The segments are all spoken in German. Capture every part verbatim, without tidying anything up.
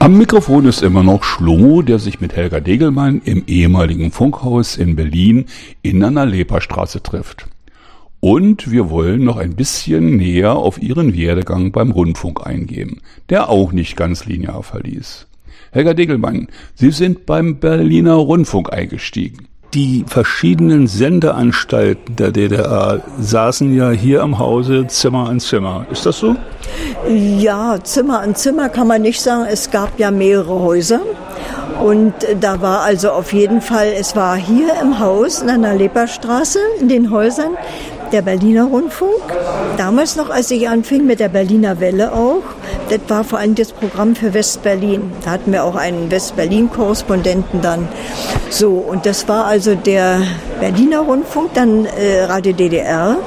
Am Mikrofon ist immer noch Schlomo, der sich mit Helga Degelmann im ehemaligen Funkhaus in Berlin in der Nalepa-Straße trifft. Und wir wollen noch ein bisschen näher auf ihren Werdegang beim Rundfunk eingehen, der auch nicht ganz linear verlief. Helga Degelmann, Sie sind beim Berliner Rundfunk eingestiegen. Die verschiedenen Sendeanstalten der D D R saßen ja hier im Hause Zimmer an Zimmer. Ist das so? Ja, Zimmer an Zimmer kann man nicht sagen. Es gab ja mehrere Häuser. Und da war also auf jeden Fall, es war hier im Haus in der Nalepa-Straße, in den Häusern, der Berliner Rundfunk. Damals noch, als ich anfing mit der Berliner Welle auch, das war vor allem das Programm für West-Berlin. Da hatten wir auch einen West-Berlin-Korrespondenten dann. So, und das war also der Berliner Rundfunk, dann äh, Radio D D R.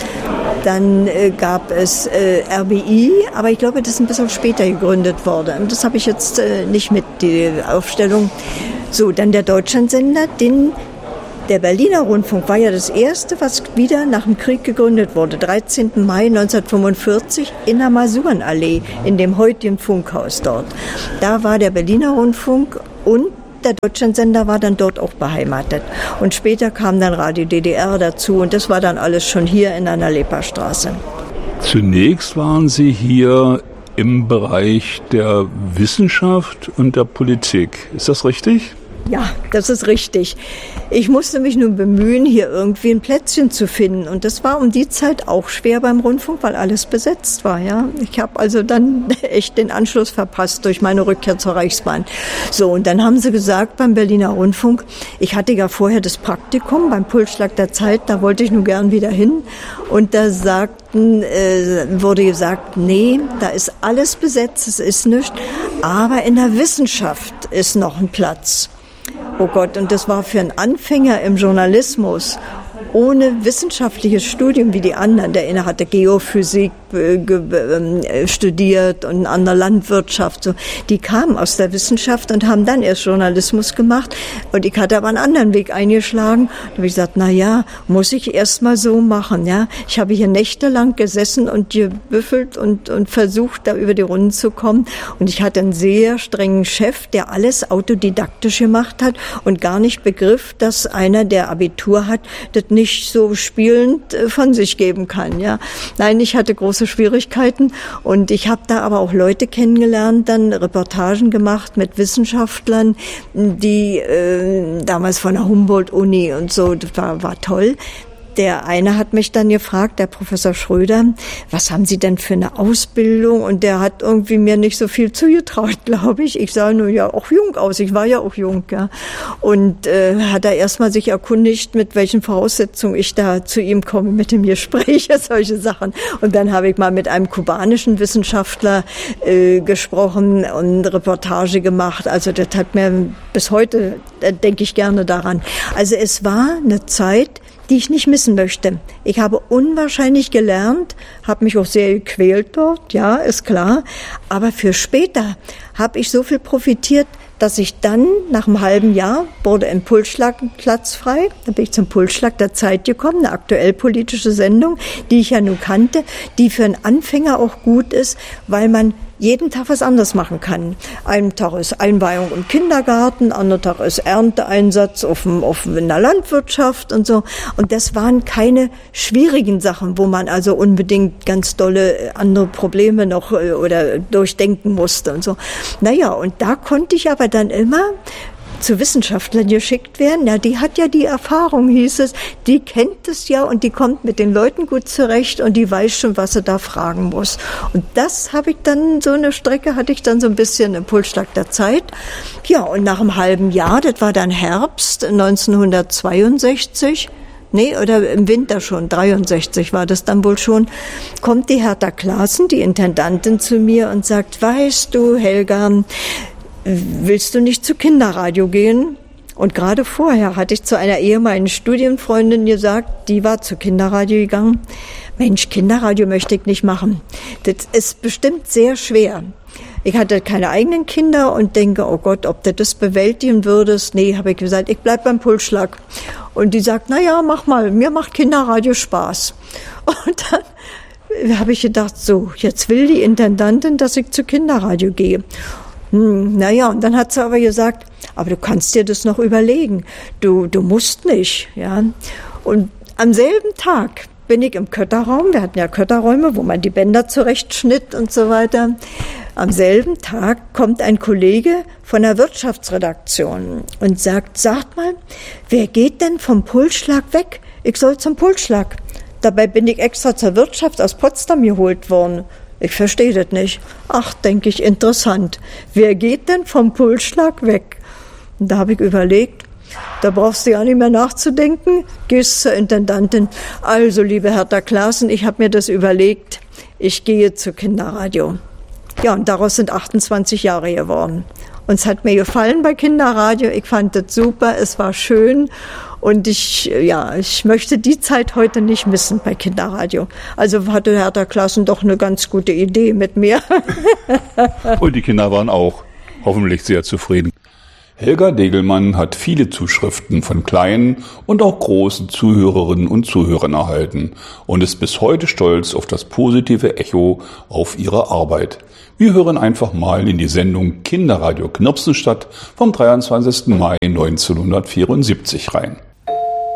Dann äh, gab es äh, R B I, aber ich glaube, das ist ein bisschen später gegründet worden. Das habe ich jetzt äh, nicht mit, die Aufstellung. So, dann der Deutschlandsender, den der Berliner Rundfunk war ja das erste, was wieder nach dem Krieg gegründet wurde. dreizehnten Mai neunzehnhundertfünfundvierzig in der Masurenallee, in dem heutigen Funkhaus dort. Da war der Berliner Rundfunk und der Deutschlandsender war dann dort auch beheimatet. Und später kam dann Radio D D R dazu und das war dann alles schon hier in der Nalepa-Straße. Zunächst waren Sie hier im Bereich der Wissenschaft und der Politik. Ist das richtig? Ja, das ist richtig. Ich musste mich nun bemühen, hier irgendwie ein Plätzchen zu finden. Und das war um die Zeit auch schwer beim Rundfunk, weil alles besetzt war. Ja, ich habe also dann echt den Anschluss verpasst durch meine Rückkehr zur Reichsbahn. So, und dann haben sie gesagt beim Berliner Rundfunk, ich hatte ja vorher das Praktikum beim Pulsschlag der Zeit, da wollte ich nun gern wieder hin. Und da sagten, äh, wurde gesagt, nee, da ist alles besetzt, es ist nichts. Aber in der Wissenschaft ist noch ein Platz. Oh Gott, und das war für einen Anfänger im Journalismus ohne wissenschaftliches Studium wie die anderen. Der eine hatte Geophysik äh, äh, studiert und ein anderer Landwirtschaft. So. Die kamen aus der Wissenschaft und haben dann erst Journalismus gemacht. Und ich hatte aber einen anderen Weg eingeschlagen. Da habe ich gesagt, na ja, muss ich erst mal so machen. Ja, ich habe hier nächtelang gesessen und gebüffelt und, und versucht, da über die Runden zu kommen. Und ich hatte einen sehr strengen Chef, der alles autodidaktisch gemacht hat und gar nicht begriff, dass einer, der Abitur hat, das nicht so spielend von sich geben kann. Ja, nein, ich hatte große Schwierigkeiten und ich habe da aber auch Leute kennengelernt, dann Reportagen gemacht mit Wissenschaftlern, die äh, damals von der Humboldt-Uni und so, das war, war toll. Der eine hat mich dann gefragt, der Professor Schröder, was haben Sie denn für eine Ausbildung? Und der hat irgendwie mir nicht so viel zugetraut, glaube ich. Ich sah nur ja auch jung aus. Ich war ja auch jung, ja. Und äh, hat er erstmal sich erkundigt, mit welchen Voraussetzungen ich da zu ihm komme mit dem Gespräch, solche Sachen. Und dann habe ich mal mit einem kubanischen Wissenschaftler äh, gesprochen und Reportage gemacht. Also das hat mir bis heute, da denke ich gerne daran. Also es war eine Zeit, die ich nicht missen möchte. Ich habe unwahrscheinlich gelernt, habe mich auch sehr gequält dort, ja, ist klar. Aber für später habe ich so viel profitiert, dass ich dann nach einem halben Jahr wurde im Pulsschlag Platz frei. Da bin ich zum Pulsschlag der Zeit gekommen, eine aktuell politische Sendung, die ich ja nun kannte, die für einen Anfänger auch gut ist, weil man jeden Tag was anderes machen kann. Einen Tag ist Einweihung im Kindergarten, anderen Tag ist Ernteeinsatz auf, dem, auf in der Landwirtschaft und so. Und das waren keine schwierigen Sachen, wo man also unbedingt ganz dolle andere Probleme noch oder durchdenken musste und so. Naja, und da konnte ich aber dann immer zu Wissenschaftlern geschickt werden. Ja, die hat ja die Erfahrung, hieß es. Die kennt es ja und die kommt mit den Leuten gut zurecht und die weiß schon, was sie da fragen muss. Und das habe ich dann, so eine Strecke hatte ich dann so ein bisschen im Pulsschlag der Zeit. Ja, und nach einem halben Jahr, das war dann Herbst neunzehnhundertzweiundsechzig, nee, oder im Winter schon, dreiundsechzig war das dann wohl schon, kommt die Hertha Klaassen, die Intendantin, zu mir und sagt, weißt du, Helga, willst du nicht zu Kinderradio gehen? Und gerade vorher hatte ich zu einer ehemaligen Studienfreundin gesagt, die war zu Kinderradio gegangen. Mensch, Kinderradio möchte ich nicht machen. Das ist bestimmt sehr schwer. Ich hatte keine eigenen Kinder und denke, oh Gott, ob du das bewältigen würdest. Nee, habe ich gesagt, ich bleib beim Pulsschlag. Und die sagt, na ja, mach mal, mir macht Kinderradio Spaß. Und dann habe ich gedacht, so, jetzt will die Intendantin, dass ich zu Kinderradio gehe. Hm, naja, und dann hat sie aber gesagt, aber du kannst dir das noch überlegen. Du, du musst nicht, ja. Und am selben Tag bin ich im Kötterraum, wir hatten ja Kötterräume, wo man die Bänder zurechtschnitt und so weiter. Am selben Tag kommt ein Kollege von der Wirtschaftsredaktion und sagt, sagt mal, wer geht denn vom Pulsschlag weg? Ich soll zum Pulsschlag. Dabei bin ich extra zur Wirtschaft aus Potsdam geholt worden. Ich verstehe das nicht. Ach, denke ich, interessant. Wer geht denn vom Pulsschlag weg? Und da habe ich überlegt, da brauchst du ja nicht mehr nachzudenken, gehst zur Intendantin. Also, liebe Hertha Klaassen, ich habe mir das überlegt, ich gehe zu Kinderradio. Ja, und daraus sind achtundzwanzig Jahre geworden. Und es hat mir gefallen bei Kinderradio, ich fand das super, es war schön und ich, ja, ich möchte die Zeit heute nicht missen bei Kinderradio. Also hatte Hertha Klaassen doch eine ganz gute Idee mit mir. Und die Kinder waren auch hoffentlich sehr zufrieden. Helga Degelmann hat viele Zuschriften von kleinen und auch großen Zuhörerinnen und Zuhörern erhalten und ist bis heute stolz auf das positive Echo auf ihre Arbeit. Wir hören einfach mal in die Sendung Kinderradio Knirpsenstadt vom dreiundzwanzigsten Mai neunzehnhundertvierundsiebzig rein.